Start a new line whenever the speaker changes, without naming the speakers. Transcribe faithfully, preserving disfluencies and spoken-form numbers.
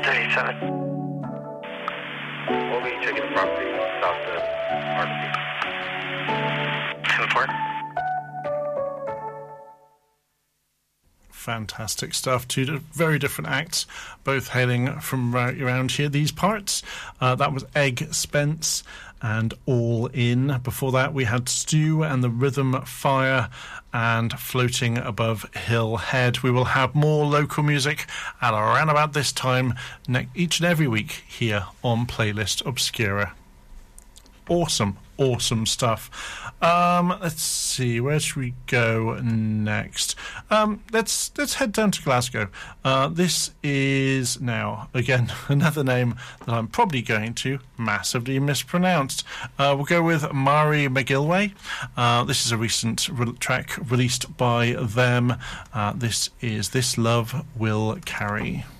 thirty-seven.
We'll be checking the property south of R C.
ten four.
Fantastic stuff. Two di- very different acts, both hailing from right around here, these parts. Uh, that was Egg Spence and All In. Before that, we had Stu and the Rhythm Fire and Floating Above Hill Head. We will have more local music at around about this time ne- each and every week here on Playlist Obscura. Awesome, awesome stuff. Um, let's see, where should we go next? Um, let's let's head down to Glasgow. Uh, this is now again another name that I'm probably going to massively mispronounce. Uh, we'll go with Mari McGilway. Uh, this is a recent re- track released by them. Uh, this is This Love Will Carry.